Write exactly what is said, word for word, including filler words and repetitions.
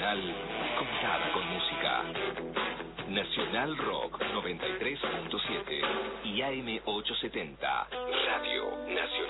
Nacional, contada con música. Nacional Rock noventa y tres punto siete y A M ochocientos setenta, Radio Nacional.